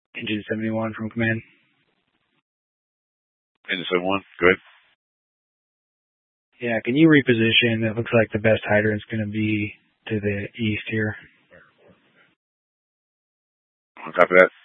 Engine 71 from command. Engine 71, good. Yeah, can you reposition? It looks like the best hydrant's going to be to the east here. Copy that.